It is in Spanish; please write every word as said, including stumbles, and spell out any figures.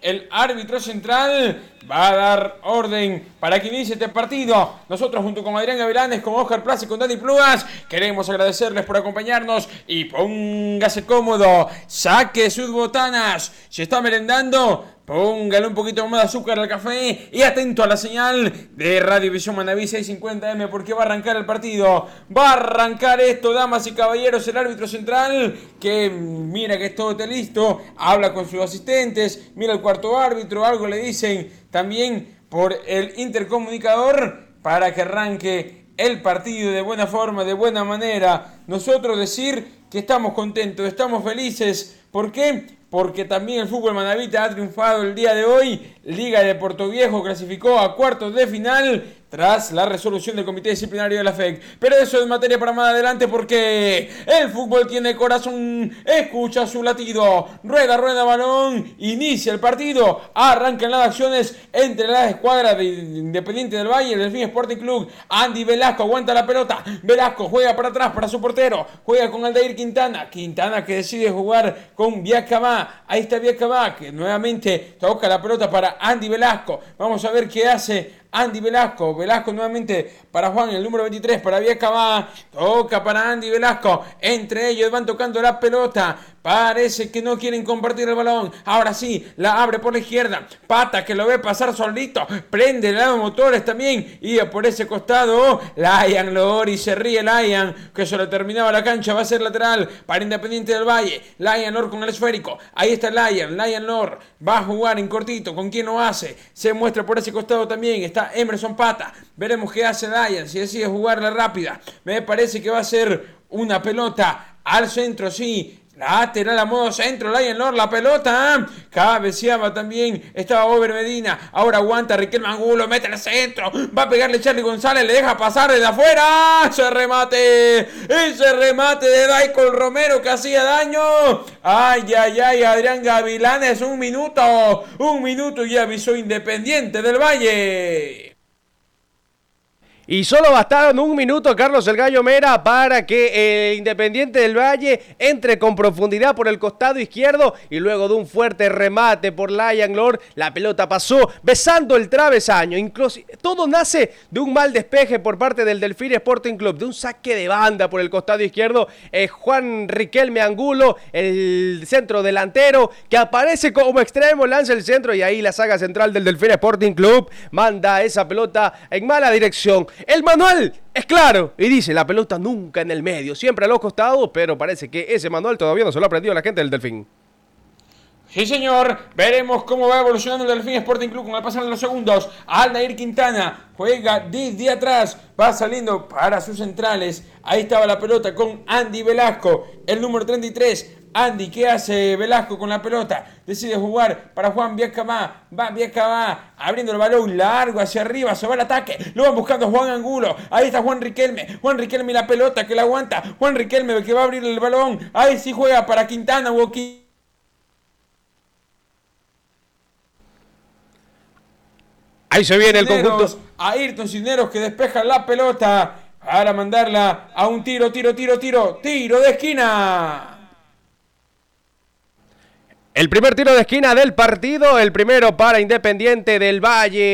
el árbitro central va a dar orden para que inicie este partido. Nosotros junto con Adrián Gavilanes, con Oscar Plaza y con Dani Plugas queremos agradecerles por acompañarnos y póngase cómodo, saque sus botanas, si está merendando, póngale un poquito más de azúcar al café y atento a la señal de Radio Visión Manaví seiscientos cincuenta eme porque va a arrancar el partido. Va a arrancar esto, damas y caballeros, el árbitro central que mira que todo está listo, habla con sus asistentes, mira el cuarto árbitro, algo le dicen también por el intercomunicador para que arranque el partido de buena forma, de buena manera. Nosotros decir que estamos contentos, estamos felices. ¿Por qué? Porque también el fútbol manavita ha triunfado el día de hoy. Liga de Puerto Viejo clasificó a cuartos de final tras la resolución del Comité Disciplinario de la F E C. Pero eso es materia para más adelante porque el fútbol tiene corazón, escucha su latido. Rueda, rueda, balón, inicia el partido. Arrancan las acciones entre las escuadras de Independiente del Valle y el Delfín Sporting Club. Andy Velasco aguanta la pelota. Velasco juega para atrás para su portero. Juega con Aldair Quintana. Quintana que decide jugar con Viacabá. Ahí está Viacabá que nuevamente toca la pelota para Andy Velasco. Vamos a ver qué hace Andy Velasco, Velasco nuevamente para Juan, el número veintitrés, para Viacabá, toca para Andy Velasco, entre ellos van tocando la pelota, parece que no quieren compartir el balón, ahora sí, la abre por la izquierda, Pata que lo ve pasar solito, prende los motores también, y por ese costado, Lyon Lori, se ríe Lyon, que se le terminaba la cancha, va a ser lateral para Independiente del Valle, Lyon Lor con el esférico, ahí está Lyon, Lyon Lor, va a jugar en cortito, ¿con quién lo hace? Se muestra por ese costado también, está Emerson Pata, veremos qué hace Lyon, si decide jugarla rápida, me parece que va a ser una pelota al centro, sí, lateral a modo centro, Lyon Lor, la pelota, cabeceaba también, estaba Over Medina, ahora aguanta Riquelme Angulo, mete al centro, va a pegarle Charlie González, le deja pasar desde afuera, ese remate, ese remate de Daikol Romero que hacía daño, ay, ay, ay, Adrián Gavilanes, un minuto, un minuto y avisó Independiente del Valle. Y solo bastaron un minuto, Carlos el Gallo Mera, para que el Independiente del Valle entre con profundidad por el costado izquierdo y luego de un fuerte remate por Lyon Lor, la pelota pasó besando el travesaño. Incluso todo nace de un mal despeje por parte del Delfín Sporting Club, de un saque de banda por el costado izquierdo. Eh, Juan Riquelme Angulo, el centro delantero, que aparece como extremo, lanza el centro y ahí la saga central del Delfín Sporting Club manda esa pelota en mala dirección. El manual es claro y dice la pelota nunca en el medio, siempre a los costados, pero parece que ese manual todavía no se lo ha aprendido la gente del Delfín. Sí, señor, veremos cómo va evolucionando el Delfín Sporting Club con el pasar de los segundos. Aldair Quintana juega desde atrás, va saliendo para sus centrales. Ahí estaba la pelota con Andy Velasco, el número treinta y tres. Andy, ¿qué hace Velasco con la pelota? Decide jugar para Juan Viacabá. Va Viacabá abriendo el balón largo hacia arriba. Se va al ataque. Lo van buscando Juan Angulo. Ahí está Juan Riquelme. Juan Riquelme y la pelota que la aguanta. Juan Riquelme que va a abrir el balón. Ahí sí juega para Quintana. Woki. Ahí se viene el conjunto. A Ayrton Cisneros que despeja la pelota para mandarla a un tiro, tiro, tiro, tiro. Tiro de esquina. El primer tiro de esquina del partido, el primero para Independiente del Valle.